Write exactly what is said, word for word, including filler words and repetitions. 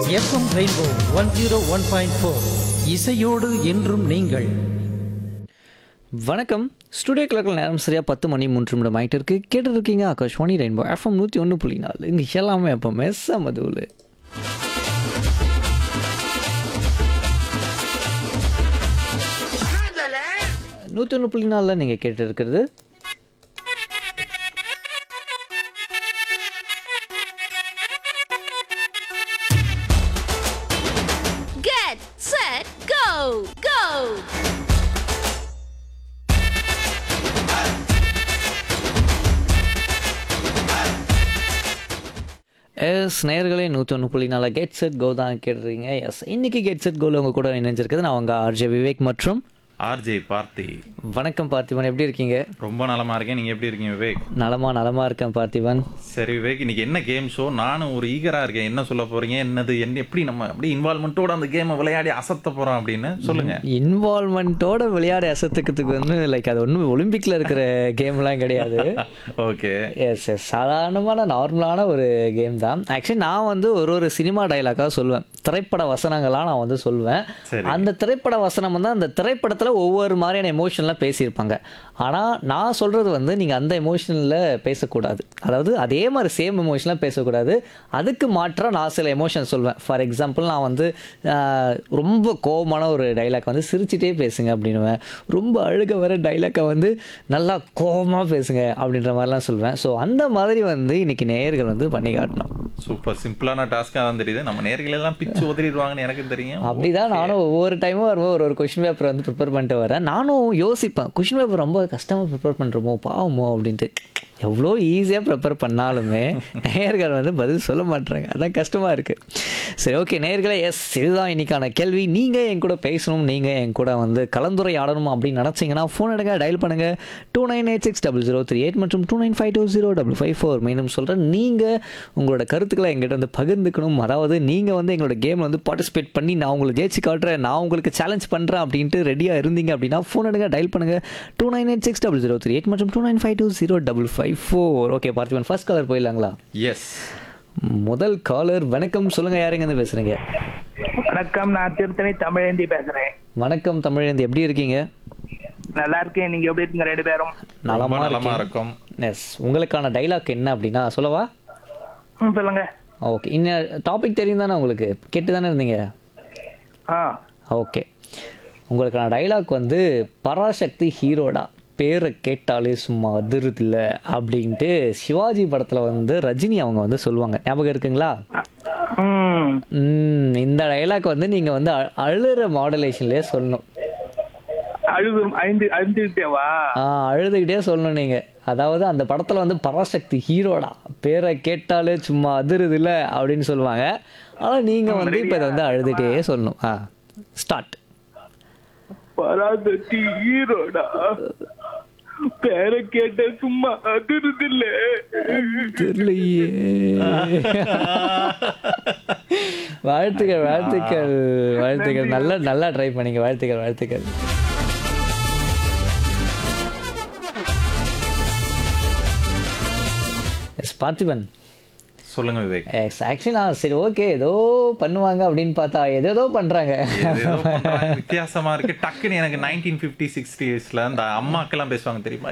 FM rainbow one zero one point four இசையோடு என்றும் நீங்கள். வணக்கம். ஸ்டுடியோ கிளக்கில் நேரம் சரியாக பத்து மணி மூன்று நிமிடம் ஆகிட்டு இருக்கு. கேட்டு இருக்கீங்க ஆகாஷ்வாணி ரெயின்போ எஃப்எம் நூற்றி ஒன்று புள்ளி நாலு. இங்கே எல்லாமே எப்போ மெஸ்ஸ மதுவில் நூற்றி ஒன்று புள்ளி நாலில் நீங்கள் கேட்டு இருக்கிறது Get set go go. S நேயர்களே, நூற்றி ஒன்று புள்ளி நாலு கெட் செட் கோ தான் கேட்டுறீங்க. எஸ், இன்னைக்கு கெட் செட் கோவில் உங்கள் கூட இணைஞ்சிருக்குது நான் அவங்க ஆர்ஜே விவேக் மற்றும் ஆர்ஜே பார்த்தி. வணக்கம் பார்த்திபன், எப்படி இருக்கீங்க? ரொம்ப நலமா இருக்கேன். நீங்க எப்படி இருக்கீங்க விவேக்? நலமா நலமா இருக்கேன் பார்த்திபன். சரி விவேக், இன்னைக்கு என்ன கேம் ஷோ? நானும் ஒரு ஈகரா இருக்கேன். என்ன சொல்ல போறீங்க? என்னது என்ன எப்படி நம்ம அப்படி இன்வால்மெண்ட்டோட அந்த கேமை விளையாடி அசத்த போறோம் அப்படின்னு சொல்லுங்க. இன்வால்மெண்ட்டோட விளையாடி அசத்துக்கிறதுக்கு வந்து லைக் அது ஒன்றும் ஒலிம்பிக்ல இருக்கிற கேம்லாம் கிடையாது. ஓகே. எஸ் எஸ் சாதாரணமான நார்மலான ஒரு கேம் தான். ஆக்சுவலி நான் வந்து ஒரு ஒரு சினிமா டைலாக்காக சொல்லுவேன், திரைப்பட வசனங்களாக நான் வந்து சொல்லுவேன். அந்த திரைப்பட வசனம் வந்து அந்த திரைப்படத்தில் ஒவ்வொரு மாதிரியான எமோஷனில் பேசியிருப்பாங்க. ஆனால் நான் சொல்கிறது வந்து நீங்கள் அந்த எமோஷனில் பேசக்கூடாது, அதாவது அதே மாதிரி சேம் எமோஷனில் பேசக்கூடாது. அதுக்கு மாற்றாக நான் சில எமோஷன் சொல்வேன். ஃபார் எக்ஸாம்பிள், நான் வந்து ரொம்ப கோபமான ஒரு டைலாக் வந்து சிரிச்சிட்டே பேசுங்க அப்படின்னுவேன். ரொம்ப அழுக வர டைலாக்கை வந்து நல்லா கோபமாக பேசுங்க அப்படின்ற மாதிரிலாம் சொல்லுவேன். ஸோ அந்த மாதிரி வந்து இன்னைக்கு நேயர்கள் வந்து பண்ணி காட்டணும். சூப்பர் சிம்பிளான டாஸ்க்காக தான் தெரியுது. நம்ம நேர்கள் எல்லாம் பிச்சு உதறிடுவாங்கன்னு எனக்கு தெரியும். அப்படிதான் நானும் ஒவ்வொரு டைமும் வரும்போது ஒரு ஒரு கொஷின் பேப்பர் வந்து ப்ரிப்பேர் பண்ணிட்டு வரேன். நானும் யோசிப்பேன், கொஷின் பேப்பர் ரொம்ப கஷ்டமாக ப்ரிப்பேர் பண்ணுறோமோ பாவமோ அப்படின்ட்டு. எவ்வளோ ஈஸியாக ப்ரிப்பேர் பண்ணாலுமே நேயர்கள் வந்து பதில் சொல்ல மாட்டுறாங்க, அதான் கஷ்டமாக இருக்குது. சரி, ஓகே நேயர்களே, எஸ் இதுதான் இன்னைக்கான கேள்வி. நீங்கள் என் கூட பேசணும், நீங்கள் என் கூட வந்து கலந்துரையாடணும் அப்படின்னு நினச்சிங்கன்னா ஃபோன் எடுங்க, டயல் பண்ணுங்கள் two nine eight six double zero three eight மற்றும் two nine five two zero double five four. மீண்டும் சொல்கிறேன், நீங்கள் உங்களோட கருத்துக்களை எங்கிட்ட வந்து பகிர்ந்துக்கணும். அதாவது நீங்கள் வந்து எங்களோட கேமில் வந்து பார்ட்டிசிபேட் பண்ணி நான் உங்களுக்கு ஜெயிச்சு காட்டுறேன், நான் உங்களுக்கு சேலஞ்ச் பண்ணுறேன் அப்படின்ட்டு ரெடியாக இருந்தீங்க அப்படின்னா ஃபோன் எடுங்க, டயல் பண்ணுங்கள் two nine eight six double zero three eight மற்றும் two nine five two zero double five four. Okay Parthiban, first collar போயிடலாங்களா? S. முதல் காலர், வணக்கம். சொல்லுங்க, யாருங்க இருந்து பேசுறீங்க? வணக்கம், நான் திருத்தணி தமிழேந்தி பேசுறேன். வணக்கம் தமிழேந்தி, எப்படி இருக்கீங்க? நல்லா இருக்கேன், நீங்க எப்படி இருக்கீங்க ரெண்டு பேரும்? நலமா நலமா நலமா இருக்கும். எஸ், உங்களுக்கான டைலாக் என்ன அப்படின்னா சொல்லவா? ம், சொல்லுங்க. ஓகே, இன்னும் டாபிக் தெரியும் தானே உங்களுக்கு? கேட்டு தானே இருந்தீங்க? ஆ ஓகே, உங்களுக்கான டைலாக் வந்து பராசக்தி ஹீரோடா, பேரை கேட்டாலே சும்மா அதிருதில்ல அப்படின்ட்டு சிவாஜி படத்தில் வந்து ரஜினி அவங்க வந்து சொல்லுவாங்க. ஞாபகம் இருக்குங்களா? ம் ம், இந்த டைலாக் வந்து நீங்கள் வந்து அ- அழுற மாடுலேஷன்லேயே சொல்லணும். அழுது ஐந்து அழுந்துட்டேவா? ஆ, அழுதுகிட்டே சொல்லணும் நீங்கள். அதாவது அந்த படத்தில் வந்து பராசக்தி ஹீரோடா, பேரை கேட்டாலே சும்மா அதிருதில்ல அப்படின்னு சொல்லுவாங்க. ஆனால் நீங்கள் வந்து இப்போ இதை வந்து அழுதுகிட்டே சொல்லணும். ஆ, ஸ்டார்ட். பராசக்தி ஹீரோடா, பேரை கேட்ட சும்மா அதிருதில்ல. தெரியலையே. வாழ்த்துக்கள் வாழ்த்துக்கள் வாழ்த்துக்கள், நல்லா நல்லா ட்ரை பண்ணீங்க. வாழ்த்துக்கள் வாழ்த்துக்கள். எஸ் பார்த்திபன். சொல்லுங்க விவேக். எஸ், ஆக்சுவலி நான் சரி ஓகே ஏதோ பண்ணுவாங்க அப்படின்னு பார்த்தா ஏதேதோ பண்றாங்க. ஏதேதோ பண்றாங்க, வித்தியாசமா இருக்கு. டக்குன்னு எனக்கு நைன்டீன் ஃபிஃப்டி சிக்ஸ்டீஸ்ல அந்த அம்மாக்கெல்லாம் பேசுவாங்க தெரியுமா?